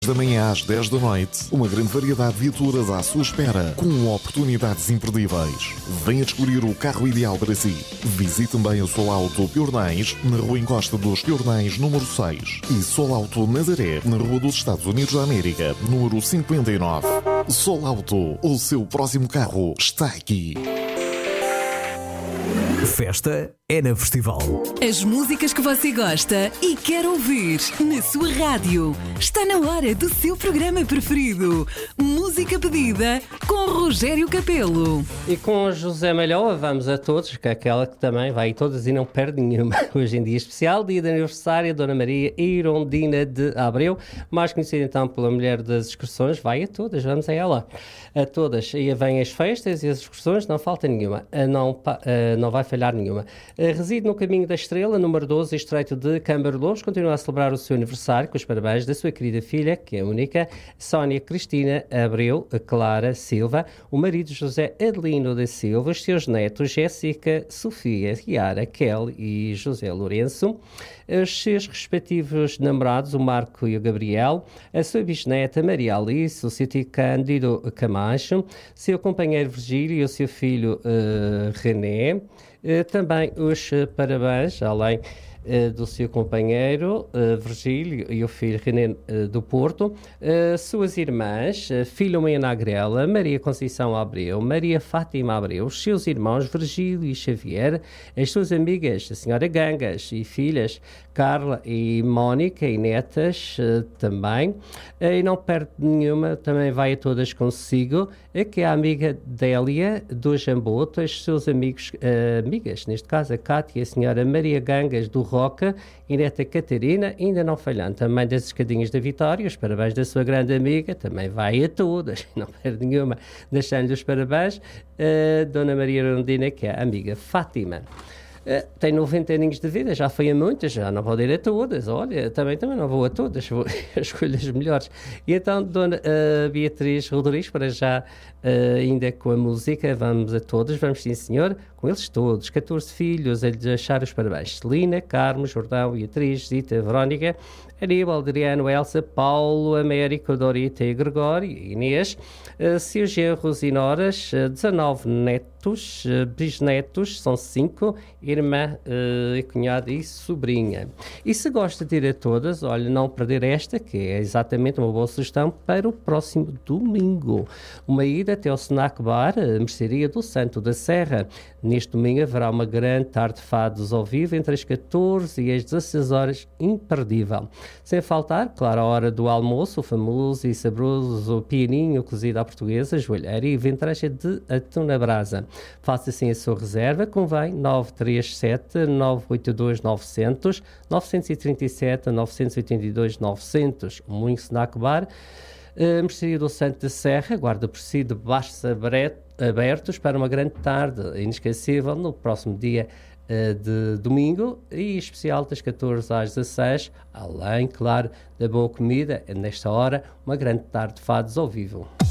Da manhã às 10 da noite, uma grande variedade de viaturas à sua espera, com oportunidades imperdíveis. Venha descobrir o carro ideal para si. Visite também o Solauto Piornais, na Rua Encosta dos Piornais, número 6. E Solauto Nazaré, na Rua dos Estados Unidos da América, número 59. Solauto, o seu próximo carro está aqui. Festa é na Festival. As músicas que você gosta e quer ouvir na sua rádio. Está na hora do seu programa preferido. Música pedida com Rogério Capelo. E com José Malhoa vamos a todos, que é aquela que também vai a todas e não perde nenhuma. Hoje em dia especial, dia de aniversário, Dona Maria Irondina de Abreu, mais conhecida então pela mulher das excursões. Vai a todas, vamos a ela. A todas. E vêm as festas e as excursões, não falta nenhuma. Não vai falhar nenhuma. Reside no Caminho da Estrela, número 12, estreito de Cambarlouros. Continua a celebrar o seu aniversário com os parabéns da sua querida filha, que é única, Sónia Cristina Abreu Clara Silva, o marido José Adelino da Silva, os seus netos Jéssica, Sofia, Chiara, Kelly e José Lourenço, os seus respectivos namorados, o Marco e o Gabriel, a sua bisneta Maria Alice, o seu tio Cândido Camacho, seu companheiro Virgílio e o seu filho René. Também os parabéns, além do seu companheiro Virgílio e o filho René do Porto, suas irmãs Filomena Agrela, Maria Conceição Abreu, Maria Fátima Abreu, os seus irmãos Virgílio e Xavier, as suas amigas, a senhora Gangas e filhas Carla e Mónica e netas também, e não perde nenhuma, também vai a todas consigo, que é a amiga Délia do Jamboto, os seus amigas, neste caso a Cátia e a senhora Maria Gangas do Roca e neta Catarina, ainda não falhando também das escadinhas da Vitória, os parabéns da sua grande amiga, também vai a todas, não perde nenhuma, deixando-lhe os parabéns, Dona Maria Rondina, que é a amiga Fátima. Tem 90 aninhos de vida, já foi a muitas, já não vou ir a todas, olha, também não vou a todas, vou escolher as melhores. E então, Dona Beatriz Rodrigues, para já, ainda com a música, vamos a todas, vamos sim senhor, com eles todos, 14 filhos, a lhes deixar os parabéns. Celina, Carmo, Jordão, Beatriz, Zita, Verónica, Aníbal, Adriano, Elsa, Paulo, Américo, Dorita e Gregório, Inês, seus genros e noras, 19 netos, bisnetos, são 5, irmã, cunhada e sobrinha. E se gosta de ir a todas, olha, não perder esta, que é exatamente uma boa sugestão para o próximo domingo. Uma ida até ao Snack Bar, a Mercearia do Santo da Serra. Neste domingo haverá uma grande tarde de fados ao vivo, entre as 14 e as 16 horas, imperdível. Sem faltar, claro, a hora do almoço, o famoso e saboroso pianinho cozido à portuguesa, joelheira e ventrecha de atum na brasa. Faça assim a sua reserva, convém 937 982 900, 937 982 900. O Moinho Snack Bar, Mercearia do Santo da Serra, guarda por si de baixos abertos para uma grande tarde inesquecível no próximo dia de domingo e especial das 14 às 16, além, claro, da boa comida, nesta hora, uma grande tarde de fados ao vivo.